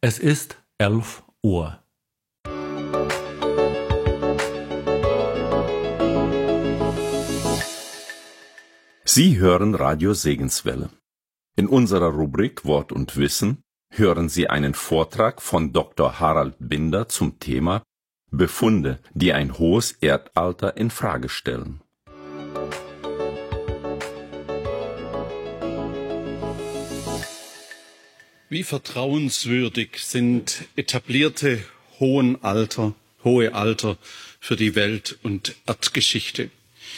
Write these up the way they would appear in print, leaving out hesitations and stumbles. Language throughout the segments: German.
Es ist 11 Uhr. Sie hören Radio Segenswelle. In unserer Rubrik Wort und Wissen hören Sie einen Vortrag von Dr. Harald Binder zum Thema Befunde, die ein hohes Erdalter in Frage stellen. Wie vertrauenswürdig sind etablierte hohe Alter für die Welt- und Erdgeschichte?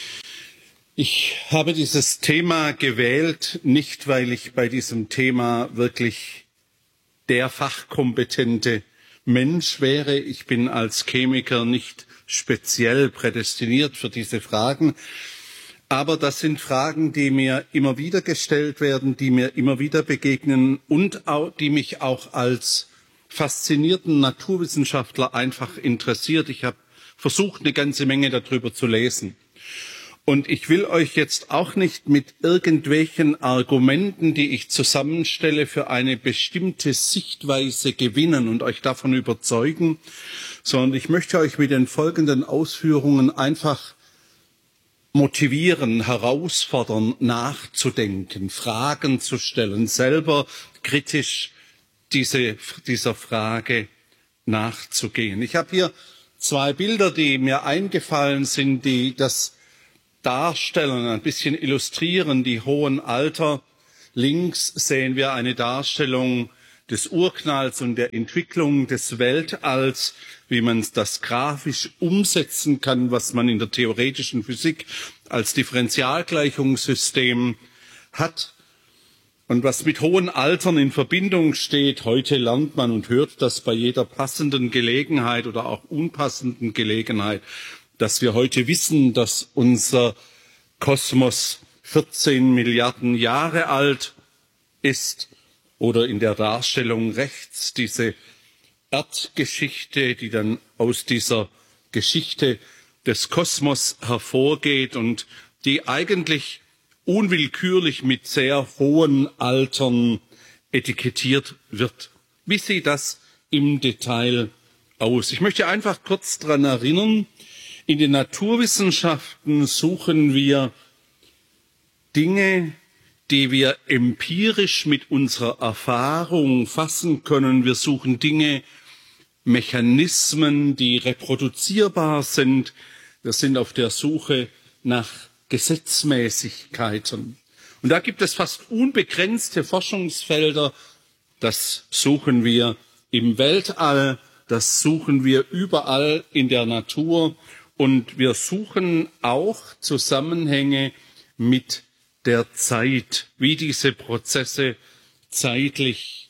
Ich habe dieses Thema gewählt, nicht weil ich bei diesem Thema wirklich der fachkompetente Mensch wäre. Ich bin als Chemiker nicht speziell prädestiniert für diese Fragen. Aber das sind Fragen, die mir immer wieder gestellt werden, die mir immer wieder begegnen und auch, die mich auch als faszinierten Naturwissenschaftler einfach interessiert. Ich habe versucht, eine ganze Menge darüber zu lesen. Und ich will euch jetzt auch nicht mit irgendwelchen Argumenten, die ich zusammenstelle, für eine bestimmte Sichtweise gewinnen und euch davon überzeugen, sondern ich möchte euch mit den folgenden Ausführungen einfach motivieren, herausfordern, nachzudenken, Fragen zu stellen, selber kritisch dieser Frage nachzugehen. Ich habe hier 2 Bilder, die mir eingefallen sind, die das darstellen, ein bisschen illustrieren, die hohen Alter. Links sehen wir eine Darstellung des Urknalls und der Entwicklung des Weltalls, wie man das grafisch umsetzen kann, was man in der theoretischen Physik als Differentialgleichungssystem hat und was mit hohen Altern in Verbindung steht. Heute lernt man und hört das bei jeder passenden Gelegenheit oder auch unpassenden Gelegenheit, dass wir heute wissen, dass unser Kosmos 14 Milliarden Jahre alt ist. Oder in der Darstellung rechts diese Erdgeschichte, die dann aus dieser Geschichte des Kosmos hervorgeht und die eigentlich unwillkürlich mit sehr hohen Altern etikettiert wird. Wie sieht das im Detail aus? Ich möchte einfach kurz daran erinnern, in den Naturwissenschaften suchen wir Dinge, die wir empirisch mit unserer Erfahrung fassen können. Wir suchen Dinge, Mechanismen, die reproduzierbar sind. Wir sind auf der Suche nach Gesetzmäßigkeiten. Und da gibt es fast unbegrenzte Forschungsfelder. Das suchen wir im Weltall, das suchen wir überall in der Natur. Und wir suchen auch Zusammenhänge mit der Zeit, wie diese Prozesse zeitlich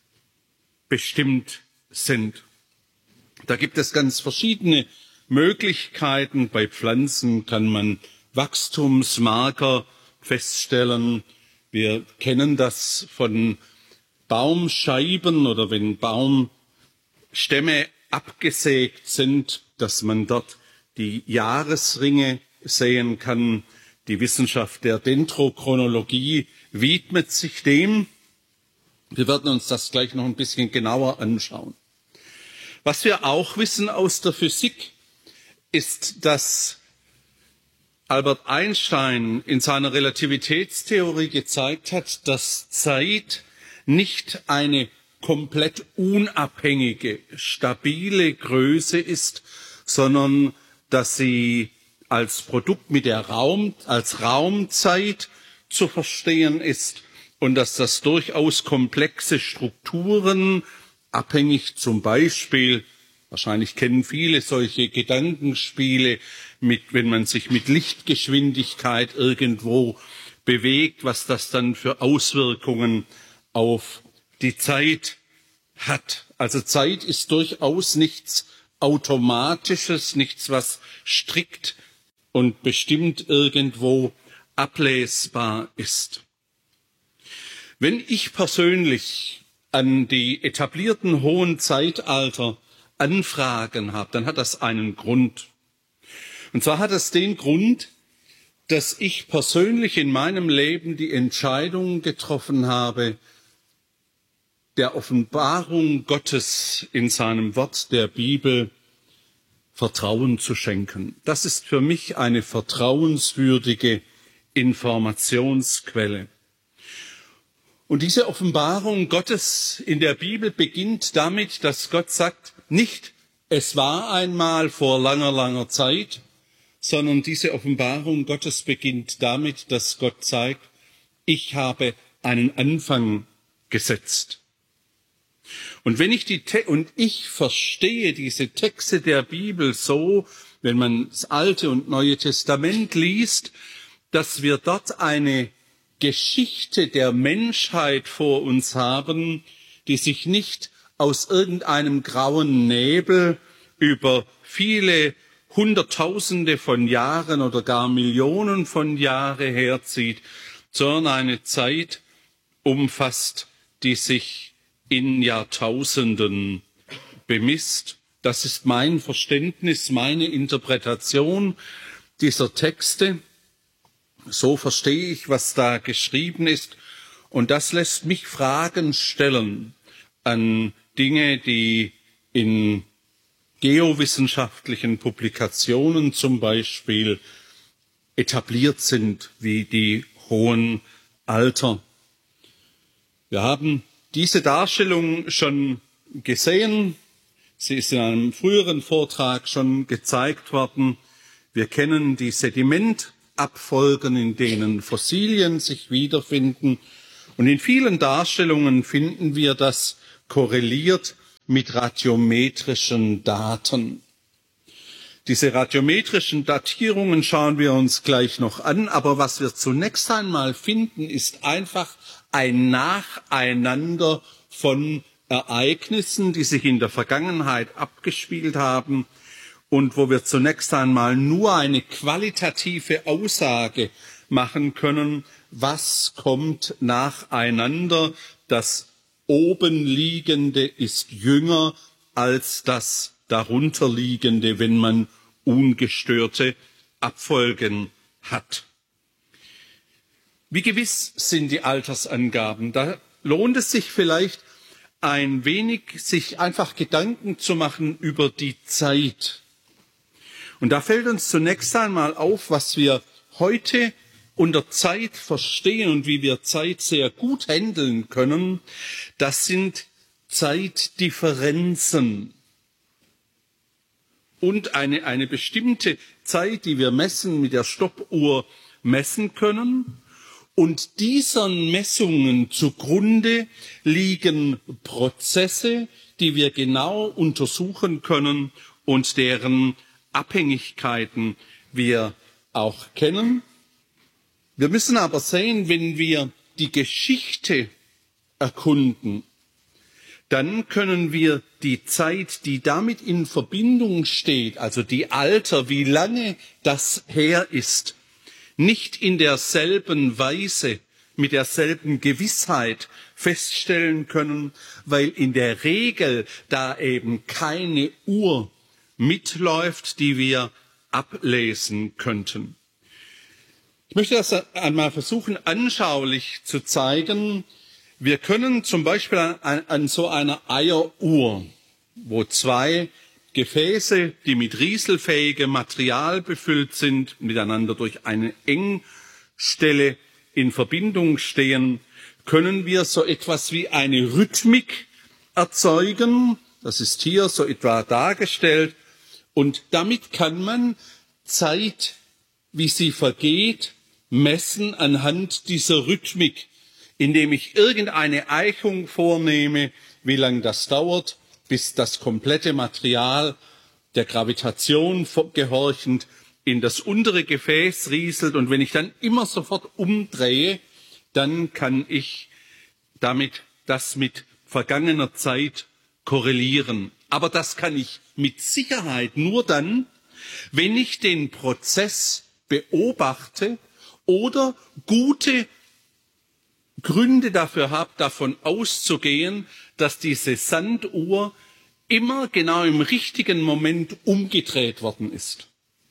bestimmt sind. Da gibt es ganz verschiedene Möglichkeiten. Bei Pflanzen kann man Wachstumsmarker feststellen. Wir kennen das von Baumscheiben oder wenn Baumstämme abgesägt sind, dass man dort die Jahresringe sehen kann. Die Wissenschaft der Dendrochronologie widmet sich dem. Wir werden uns das gleich noch ein bisschen genauer anschauen. Was wir auch wissen aus der Physik, ist, dass Albert Einstein in seiner Relativitätstheorie gezeigt hat, dass Zeit nicht eine komplett unabhängige, stabile Größe ist, sondern dass sie als Produkt mit der als Raumzeit zu verstehen ist und dass das durchaus komplexe Strukturen, abhängig zum Beispiel, wahrscheinlich kennen viele solche Gedankenspiele, wenn man sich mit Lichtgeschwindigkeit irgendwo bewegt, was das dann für Auswirkungen auf die Zeit hat. Also Zeit ist durchaus nichts Automatisches, nichts, was strikt und bestimmt irgendwo ablesbar ist. Wenn ich persönlich an die etablierten hohen Zeitalter Anfragen habe, dann hat das einen Grund. Und zwar hat es den Grund, dass ich persönlich in meinem Leben die Entscheidung getroffen habe, der Offenbarung Gottes in seinem Wort der Bibel Vertrauen zu schenken. Das ist für mich eine vertrauenswürdige Informationsquelle. Und diese Offenbarung Gottes in der Bibel beginnt damit, dass Gott sagt, nicht es war einmal vor langer, langer Zeit, sondern diese Offenbarung Gottes beginnt damit, dass Gott zeigt, ich habe einen Anfang gesetzt. Und wenn ich verstehe diese Texte der Bibel so, wenn man das Alte und Neue Testament liest, dass wir dort eine Geschichte der Menschheit vor uns haben, die sich nicht aus irgendeinem grauen Nebel über viele Hunderttausende von Jahren oder gar Millionen von Jahren herzieht, sondern eine Zeit umfasst, die sich in Jahrtausenden bemisst. Das ist mein Verständnis, meine Interpretation dieser Texte. So verstehe ich, was da geschrieben ist. Und das lässt mich Fragen stellen an Dinge, die in geowissenschaftlichen Publikationen zum Beispiel etabliert sind, wie die hohen Alter. Wir haben diese Darstellung schon gesehen. Sie ist in einem früheren Vortrag schon gezeigt worden. Wir kennen die Sedimentabfolgen, in denen Fossilien sich wiederfinden. Und in vielen Darstellungen finden wir das korreliert mit radiometrischen Daten. Diese radiometrischen Datierungen schauen wir uns gleich noch an, aber was wir zunächst einmal finden, ist einfach ein Nacheinander von Ereignissen, die sich in der Vergangenheit abgespielt haben und wo wir zunächst einmal nur eine qualitative Aussage machen können, was kommt nacheinander. Das Obenliegende ist jünger als das Darunterliegende, wenn man ungestörte Abfolgen hat. Wie gewiss sind die Altersangaben? Da lohnt es sich vielleicht ein wenig, sich einfach Gedanken zu machen über die Zeit. Und da fällt uns zunächst einmal auf, was wir heute unter Zeit verstehen und wie wir Zeit sehr gut handeln können. Das sind Zeitdifferenzen und eine bestimmte Zeit, die wir messen, mit der Stoppuhr messen können. Und diesen Messungen zugrunde liegen Prozesse, die wir genau untersuchen können und deren Abhängigkeiten wir auch kennen. Wir müssen aber sehen, wenn wir die Geschichte erkunden, dann können wir die Zeit, die damit in Verbindung steht, also die Alter, wie lange das her ist, nicht in derselben Weise, mit derselben Gewissheit feststellen können, weil in der Regel da eben keine Uhr mitläuft, die wir ablesen könnten. Ich möchte das einmal versuchen, anschaulich zu zeigen. Wir können zum Beispiel an so einer Eieruhr, wo zwei Gefäße, die mit rieselfähigem Material befüllt sind, miteinander durch eine Engstelle in Verbindung stehen, können wir so etwas wie eine Rhythmik erzeugen. Das ist hier so etwa dargestellt. Und damit kann man Zeit, wie sie vergeht, messen anhand dieser Rhythmik, indem ich irgendeine Eichung vornehme, wie lange das dauert, bis das komplette Material der Gravitation gehorchend in das untere Gefäß rieselt. Und wenn ich dann immer sofort umdrehe, dann kann ich damit das mit vergangener Zeit korrelieren. Aber das kann ich mit Sicherheit nur dann, wenn ich den Prozess beobachte oder gute Gründe dafür habe, davon auszugehen, dass diese Sanduhr immer genau im richtigen Moment umgedreht worden ist.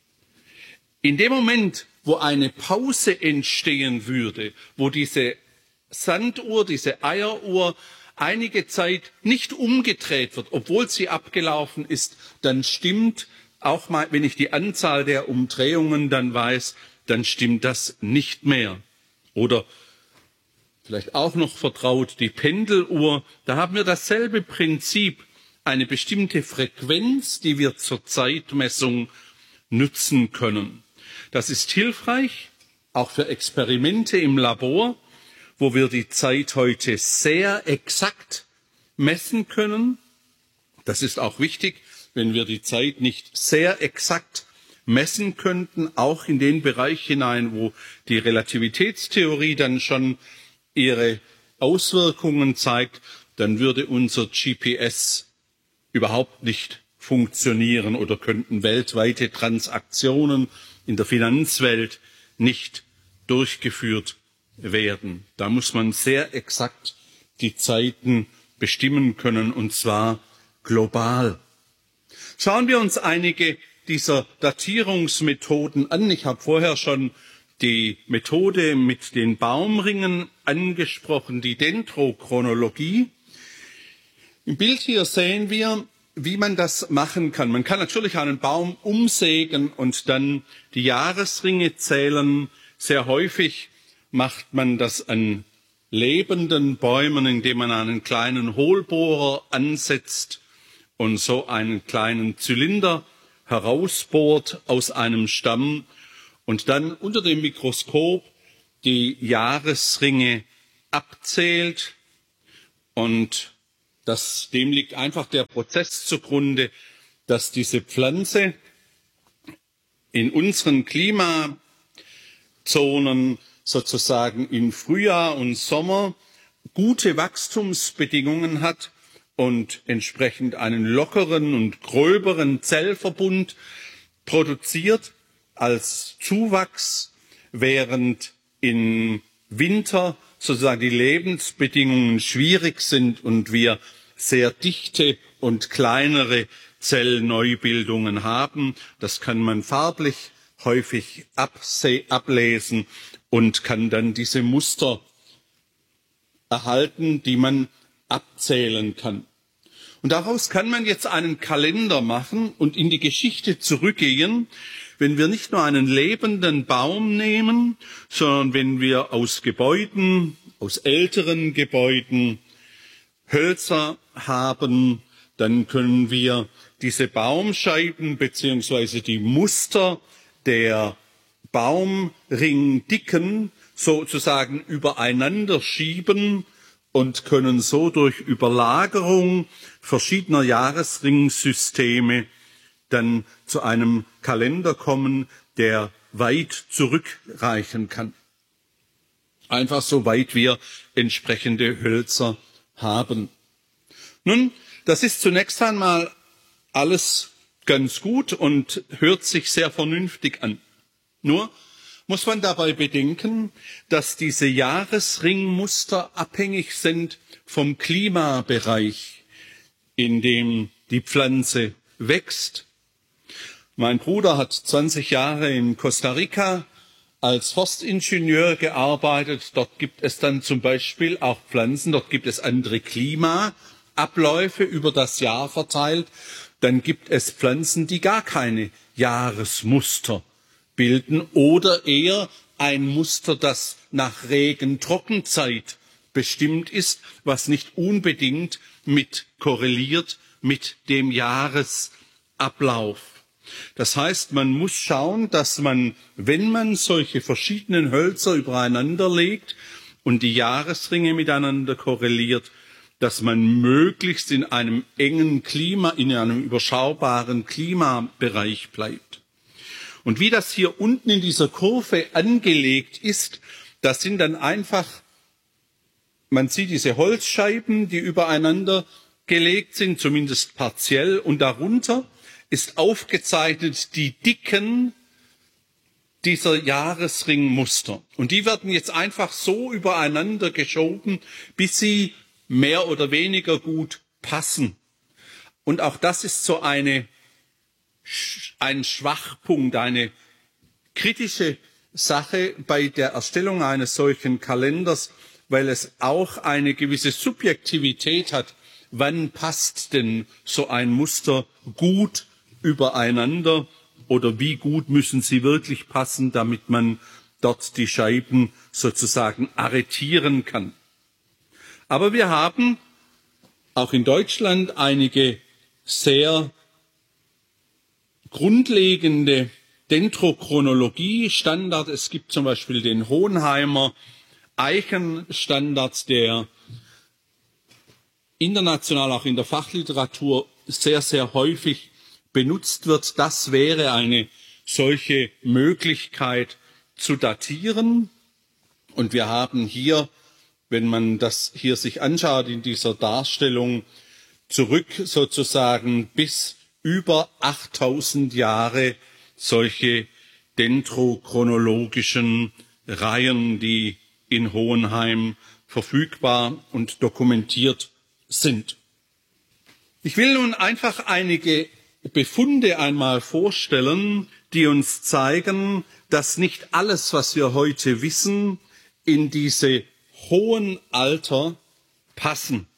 In dem Moment, wo eine Pause entstehen würde, wo diese Sanduhr, diese Eieruhr einige Zeit nicht umgedreht wird, obwohl sie abgelaufen ist, dann stimmt, auch mal, wenn ich die Anzahl der Umdrehungen dann weiß, dann stimmt das nicht mehr. Oder vielleicht auch noch vertraut die Pendeluhr, da haben wir dasselbe Prinzip, eine bestimmte Frequenz, die wir zur Zeitmessung nutzen können. Das ist hilfreich, auch für Experimente im Labor, wo wir die Zeit heute sehr exakt messen können. Das ist auch wichtig, wenn wir die Zeit nicht sehr exakt messen könnten, auch in den Bereich hinein, wo die Relativitätstheorie dann schon ihre Auswirkungen zeigt, dann würde unser GPS überhaupt nicht funktionieren oder könnten weltweite Transaktionen in der Finanzwelt nicht durchgeführt werden. Da muss man sehr exakt die Zeiten bestimmen können, und zwar global. Schauen wir uns einige dieser Datierungsmethoden an. Ich habe vorher schon die Methode mit den Baumringen angesprochen, die Dendrochronologie. Im Bild hier sehen wir, wie man das machen kann. Man kann natürlich einen Baum umsägen und dann die Jahresringe zählen. Sehr häufig macht man das an lebenden Bäumen, indem man einen kleinen Hohlbohrer ansetzt und so einen kleinen Zylinder herausbohrt aus einem Stamm und dann unter dem Mikroskop die Jahresringe abzählt. Und dem liegt einfach der Prozess zugrunde, dass diese Pflanze in unseren Klimazonen sozusagen in Frühjahr und Sommer gute Wachstumsbedingungen hat und entsprechend einen lockeren und gröberen Zellverbund produziert als Zuwachs, während im Winter sozusagen die Lebensbedingungen schwierig sind und wir sehr dichte und kleinere Zellneubildungen haben. Das kann man farblich häufig ablesen und kann dann diese Muster erhalten, die man abzählen kann. Und daraus kann man jetzt einen Kalender machen und in die Geschichte zurückgehen, wenn wir nicht nur einen lebenden Baum nehmen, sondern wenn wir aus Gebäuden, aus älteren Gebäuden Hölzer haben, dann können wir diese Baumscheiben beziehungsweise die Muster der Baumringdicken sozusagen übereinander schieben und können so durch Überlagerung verschiedener Jahresringsysteme dann zu einem Kalender kommen, der weit zurückreichen kann. Einfach so weit wir entsprechende Hölzer haben. Nun, das ist zunächst einmal alles ganz gut und hört sich sehr vernünftig an. Nur muss man dabei bedenken, dass diese Jahresringmuster abhängig sind vom Klimabereich, in dem die Pflanze wächst. Mein Bruder hat 20 Jahre in Costa Rica als Forstingenieur gearbeitet. Dort gibt es dann zum Beispiel auch Pflanzen, dort gibt es andere Klimaabläufe über das Jahr verteilt. Dann gibt es Pflanzen, die gar keine Jahresmuster bilden oder eher ein Muster, das nach Regen-Trockenzeit bestimmt ist, was nicht unbedingt korreliert mit dem Jahresablauf. Das heißt, man muss schauen, dass man, wenn man solche verschiedenen Hölzer übereinander legt und die Jahresringe miteinander korreliert, dass man möglichst in einem engen Klima, in einem überschaubaren Klimabereich bleibt. Und wie das hier unten in dieser Kurve angelegt ist, das sind dann einfach, man sieht diese Holzscheiben, die übereinander gelegt sind, zumindest partiell, und darunter ist aufgezeichnet die Dicken dieser Jahresringmuster. Und die werden jetzt einfach so übereinander geschoben, bis sie mehr oder weniger gut passen. Und auch das ist so ein Schwachpunkt, eine kritische Sache bei der Erstellung eines solchen Kalenders, weil es auch eine gewisse Subjektivität hat. Wann passt denn so ein Muster gut übereinander oder wie gut müssen sie wirklich passen, damit man dort die Scheiben sozusagen arretieren kann. Aber wir haben auch in Deutschland einige sehr grundlegende Dendrochronologie-Standard. Es gibt zum Beispiel den Hohenheimer Eichenstandard, der international auch in der Fachliteratur sehr, sehr häufig benutzt wird. Das wäre eine solche Möglichkeit zu datieren. Und wir haben hier, wenn man das hier sich anschaut in dieser Darstellung, zurück sozusagen bis über 8000 Jahre solche dendrochronologischen Reihen, die in Hohenheim verfügbar und dokumentiert sind. Ich will nun einfach einige Befunde einmal vorstellen, die uns zeigen, dass nicht alles, was wir heute wissen, in diese hohen Alter passen.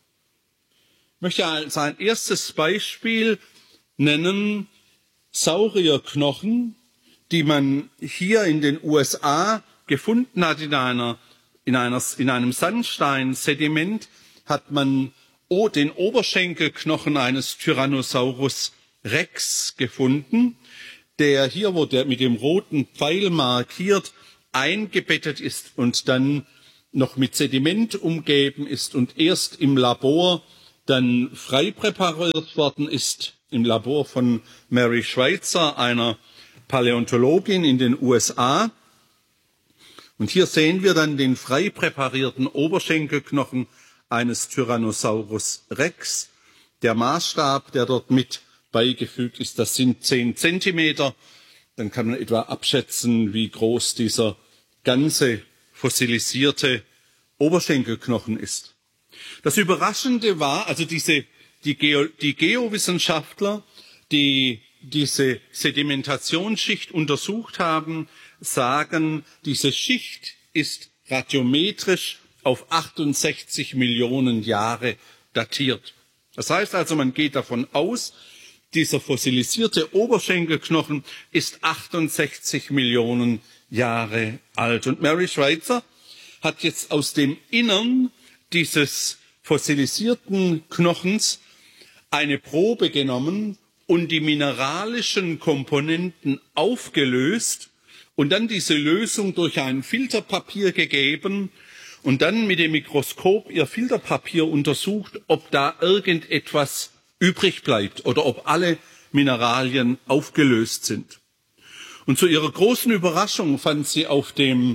Ich möchte als ein erstes Beispiel nennen Saurierknochen, die man hier in den USA gefunden hat. In einem Sandsteinsediment hat man den Oberschenkelknochen eines Tyrannosaurus Rex gefunden, der hier, wo der mit dem roten Pfeil markiert, eingebettet ist und dann noch mit Sediment umgeben ist und erst im Labor dann frei präpariert worden ist, im Labor von Mary Schweitzer, einer Paläontologin in den USA. Und hier sehen wir dann den frei präparierten Oberschenkelknochen eines Tyrannosaurus Rex. Der Maßstab, der dort mit beigefügt ist, das sind 10 Zentimeter. Dann kann man etwa abschätzen, wie groß dieser ganze fossilisierte Oberschenkelknochen ist. Das Überraschende war, also die Geowissenschaftler, die diese Sedimentationsschicht untersucht haben, sagen, diese Schicht ist radiometrisch auf 68 Millionen Jahre datiert. Das heißt also, man geht davon aus, dieser fossilisierte Oberschenkelknochen ist 68 Millionen Jahre alt. Und Mary Schweitzer hat jetzt aus dem Innern dieses fossilisierten Knochens eine Probe genommen und die mineralischen Komponenten aufgelöst und dann diese Lösung durch ein Filterpapier gegeben und dann mit dem Mikroskop ihr Filterpapier untersucht, ob da irgendetwas übrig bleibt oder ob alle Mineralien aufgelöst sind. Und zu ihrer großen Überraschung fand sie auf dem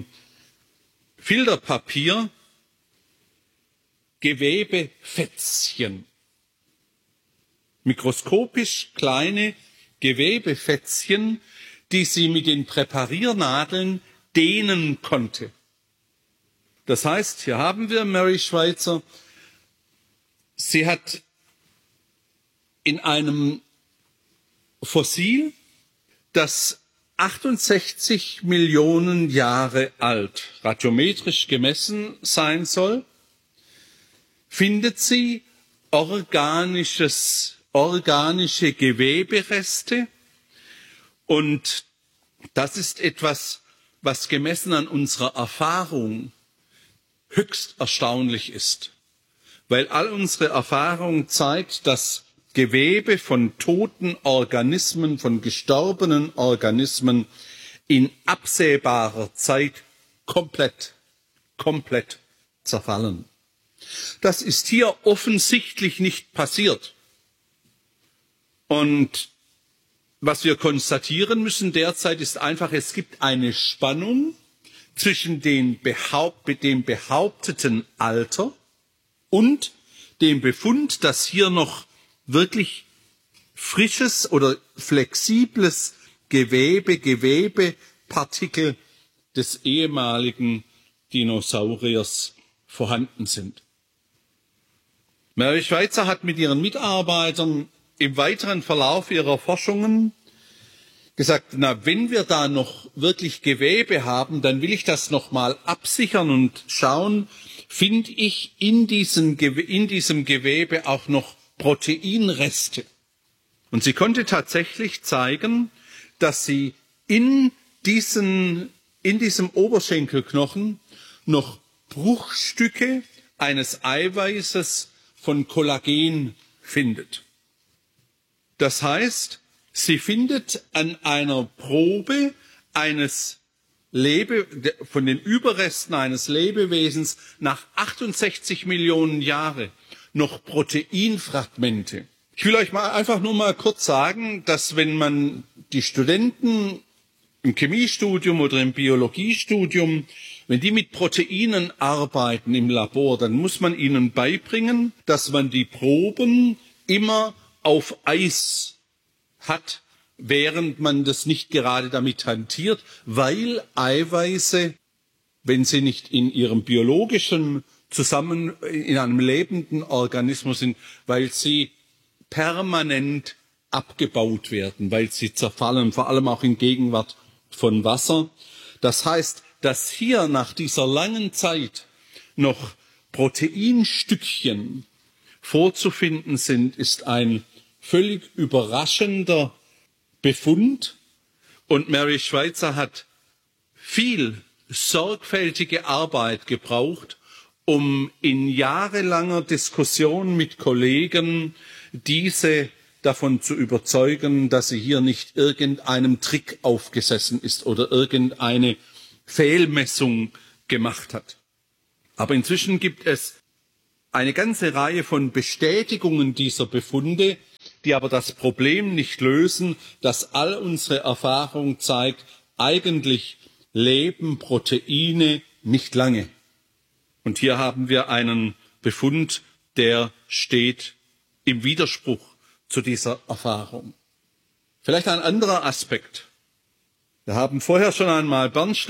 Filterpapier Gewebefetzchen. Mikroskopisch kleine Gewebefetzchen, die sie mit den Präpariernadeln dehnen konnte. Das heißt, hier haben wir Mary Schweitzer. Sie hat in einem Fossil, das 68 Millionen Jahre alt, radiometrisch gemessen sein soll, findet sie organische Gewebereste. Und das ist etwas, was gemessen an unserer Erfahrung höchst erstaunlich ist. Weil all unsere Erfahrung zeigt, dass Gewebe von toten Organismen, von gestorbenen Organismen in absehbarer Zeit komplett zerfallen. Das ist hier offensichtlich nicht passiert. Und was wir konstatieren müssen derzeit ist einfach, es gibt eine Spannung zwischen dem behaupteten Alter und dem Befund, dass hier noch wirklich frisches oder flexibles Gewebepartikel des ehemaligen Dinosauriers vorhanden sind. Mary Schweitzer hat mit ihren Mitarbeitern im weiteren Verlauf ihrer Forschungen gesagt, na, wenn wir da noch wirklich Gewebe haben, dann will ich das noch mal absichern und schauen, finde ich in diesem Gewebe auch noch Proteinreste. Und sie konnte tatsächlich zeigen, dass sie in diesem Oberschenkelknochen noch Bruchstücke eines Eiweißes von Kollagen findet. Das heißt, sie findet an einer Probe von den Überresten eines Lebewesens nach 68 Millionen Jahren noch Proteinfragmente. Ich will euch einfach nur mal kurz sagen, dass wenn man die Studenten im Chemiestudium oder im Biologiestudium, wenn die mit Proteinen arbeiten im Labor, dann muss man ihnen beibringen, dass man die Proben immer auf Eis hat, während man das nicht gerade damit hantiert, weil Eiweiße, wenn sie nicht in ihrem biologischen in einem lebenden Organismus sind, weil sie permanent abgebaut werden, weil sie zerfallen, vor allem auch in Gegenwart von Wasser. Das heißt, dass hier nach dieser langen Zeit noch Proteinstückchen vorzufinden sind, ist ein völlig überraschender Befund. Und Mary Schweitzer hat viel sorgfältige Arbeit gebraucht, um in jahrelanger Diskussion mit Kollegen diese davon zu überzeugen, dass sie hier nicht irgendeinem Trick aufgesessen ist oder irgendeine Fehlmessung gemacht hat. Aber inzwischen gibt es eine ganze Reihe von Bestätigungen dieser Befunde, die aber das Problem nicht lösen, dass all unsere Erfahrung zeigt, eigentlich leben Proteine nicht lange. Und hier haben wir einen Befund, der steht im Widerspruch zu dieser Erfahrung. Vielleicht ein anderer Aspekt. Wir haben vorher schon einmal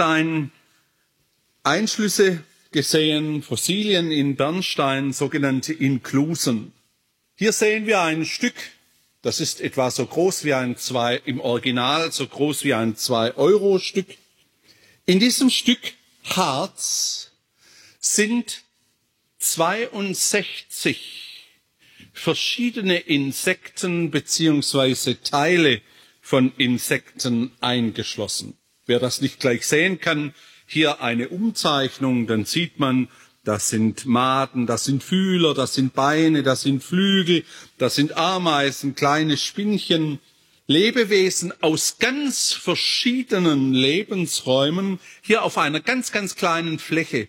Bernstein-Einschlüsse gesehen, Fossilien in Bernstein, sogenannte Inklusen. Hier sehen wir ein Stück, das ist etwa so groß wie im Original so groß wie ein 2-Euro-Stück. In diesem Stück Harz sind 62 verschiedene Insekten beziehungsweise Teile von Insekten eingeschlossen. Wer das nicht gleich sehen kann, hier eine Umzeichnung, dann sieht man, das sind Maden, das sind Fühler, das sind Beine, das sind Flügel, das sind Ameisen, kleine Spinnchen, Lebewesen aus ganz verschiedenen Lebensräumen, hier auf einer ganz, ganz kleinen Fläche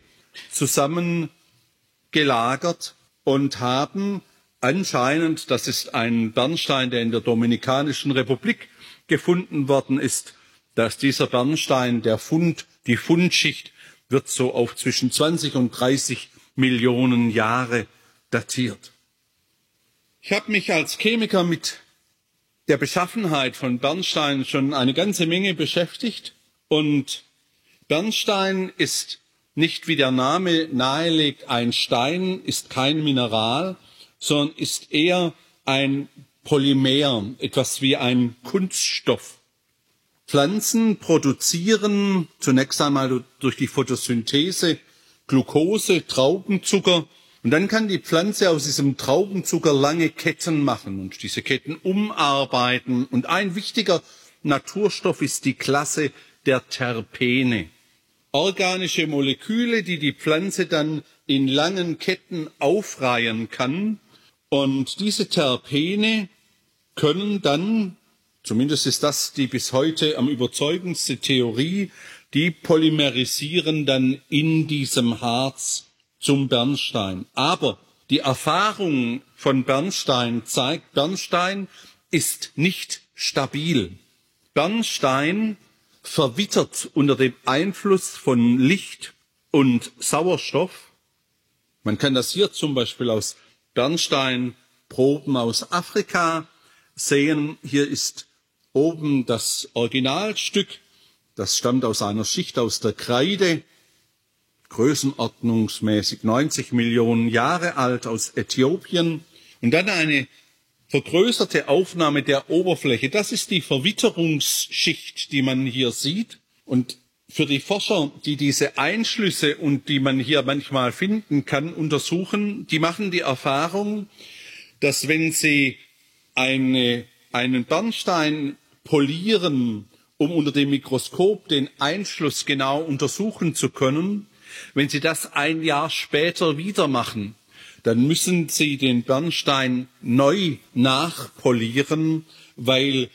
zusammengelagert und haben anscheinend, das ist ein Bernstein, der in der Dominikanischen Republik gefunden worden ist, dass dieser Bernstein, die Fundschicht wird so auf zwischen 20 und 30 Millionen Jahre datiert. Ich habe mich als Chemiker mit der Beschaffenheit von Bernstein schon eine ganze Menge beschäftigt. Und Bernstein ist nicht, wie der Name nahelegt, ein Stein, ist kein Mineral, sondern ist eher ein Polymer, etwas wie ein Kunststoff. Pflanzen produzieren zunächst einmal durch die Photosynthese Glucose, Traubenzucker, und dann kann die Pflanze aus diesem Traubenzucker lange Ketten machen und diese Ketten umarbeiten. Und ein wichtiger Naturstoff ist die Klasse der Terpene. Organische Moleküle, die die Pflanze dann in langen Ketten aufreihen kann. Und diese Terpene können dann, zumindest ist das die bis heute am überzeugendste Theorie, die polymerisieren dann in diesem Harz zum Bernstein. Aber die Erfahrung von Bernstein zeigt, Bernstein ist nicht stabil. Bernstein verwittert unter dem Einfluss von Licht und Sauerstoff. Man kann das hier zum Beispiel aus Bernsteinproben aus Afrika sehen. Hier ist oben das Originalstück. Das stammt aus einer Schicht aus der Kreide, größenordnungsmäßig 90 Millionen Jahre alt, aus Äthiopien. Und dann eine vergrößerte Aufnahme der Oberfläche, das ist die Verwitterungsschicht, die man hier sieht. Und für die Forscher, die diese Einschlüsse und die man hier manchmal finden kann, untersuchen, die machen die Erfahrung, dass wenn sie einen Bernstein polieren, um unter dem Mikroskop den Einschluss genau untersuchen zu können, wenn sie das ein Jahr später wieder machen, dann müssen sie den Bernstein neu nachpolieren, weil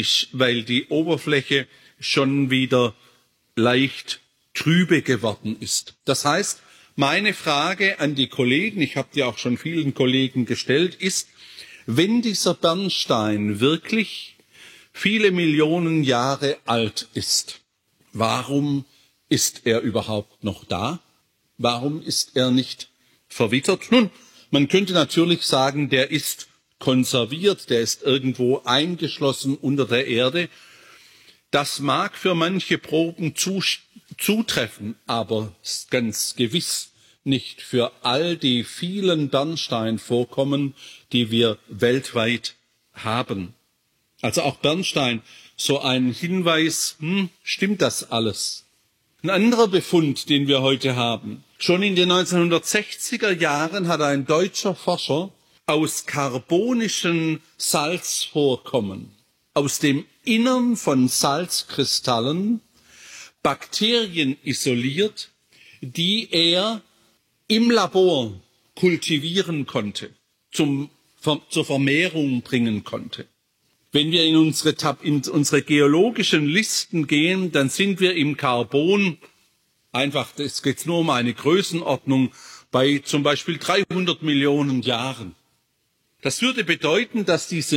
die Oberfläche schon wieder leicht trübe geworden ist. Das heißt, meine Frage an die Kollegen, ich habe die auch schon vielen Kollegen gestellt, ist, wenn dieser Bernstein wirklich viele Millionen Jahre alt ist, warum ist er überhaupt noch da? Warum ist er nicht verwittert? Nun, man könnte natürlich sagen, der ist konserviert, der ist irgendwo eingeschlossen unter der Erde. Das mag für manche Proben zutreffen, aber ganz gewiss nicht für all die vielen Bernsteinvorkommen, die wir weltweit haben. Also auch Bernstein, so ein Hinweis, stimmt das alles? Ein anderer Befund, den wir heute haben. Schon in den 1960er Jahren hat ein deutscher Forscher aus karbonischen Salzvorkommen, aus dem Innern von Salzkristallen, Bakterien isoliert, die er im Labor kultivieren konnte, zur Vermehrung bringen konnte. Wenn wir in unsere geologischen Listen gehen, dann sind wir im Karbon einfach, es geht nur um eine Größenordnung, bei zum Beispiel 300 Millionen Jahren. Das würde bedeuten, dass diese